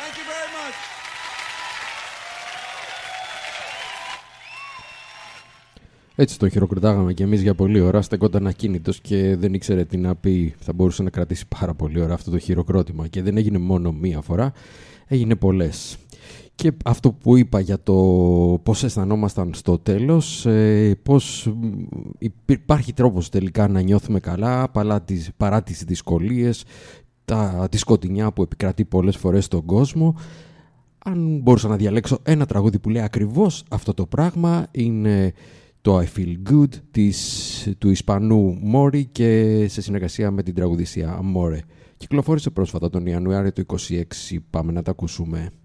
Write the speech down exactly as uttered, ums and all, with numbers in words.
Thank you very much. Έτσι το χειροκροτάγαμε κι εμείς για πολλή ώρα. Στεκόταν ακίνητος και δεν ήξερε τι να πει. Θα μπορούσε να κρατήσει πάρα πολύ ώρα αυτό το χειροκρότημα. Και δεν έγινε μόνο μία φορά, έγινε πολλές. Και αυτό που είπα για το πώς αισθανόμασταν στο τέλος, ε, πώς υπάρχει τρόπος τελικά να νιώθουμε καλά παρά τις, παρά τις δυσκολίες, τα, τη σκοτεινιά που επικρατεί πολλές φορές στον κόσμο. Αν μπορούσα να διαλέξω ένα τραγούδι που λέει ακριβώς αυτό το πράγμα, είναι το I Feel Good της, του Ισπανού Μόρι και σε συνεργασία με την τραγουδίστρια Amore. Κυκλοφόρησε πρόσφατα τον Ιανουάριο του είκοσι έξι. Πάμε να τα ακούσουμε.